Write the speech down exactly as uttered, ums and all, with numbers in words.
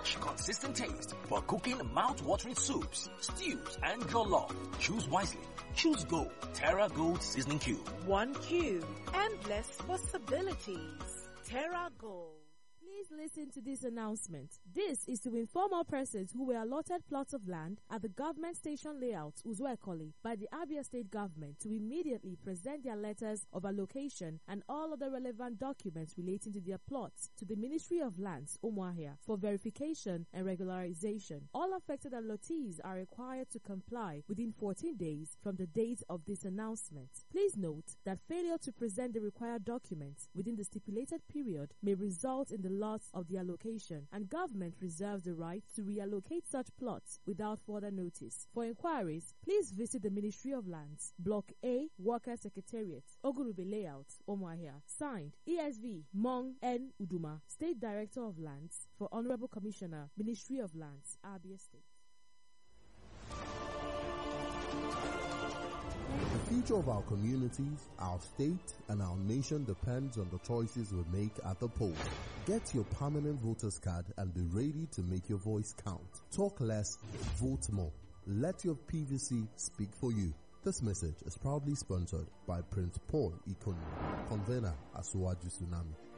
rich, consistent taste for cooking mouth-watering soups, stews, and jollof. Choose wisely. Choose Gold. Terra Gold Seasoning Cube. One cube. Endless possibilities. Terra Gold. Please listen to this announcement. This is to inform all persons who were allotted plots of land at the government station layout, Uzuekoli, by the Abia State government to immediately present their letters of allocation and all other relevant documents relating to their plots to the Ministry of Lands, Umuahia, for verification and regularization. All affected allottees are required to comply within fourteen days from the date of this announcement. Please note that failure to present the required documents within the stipulated period may result in the loss of the allocation, and government reserves the right to reallocate such plots without further notice. For inquiries, please visit the Ministry of Lands, Block A, Worker Secretariat, Ogurube Layout, Umuahia. Signed, E S V Mong N. Uduma, State Director of Lands, for Honorable Commissioner, Ministry of Lands, Abia State. The future of our communities, our state, and our nation depends on the choices we make at the polls. Get your permanent voter's card and be ready to make your voice count. Talk less, vote more. Let your P V C speak for you. This message is proudly sponsored by Prince Paul Ikonu, convener at Suwaju Tsunami.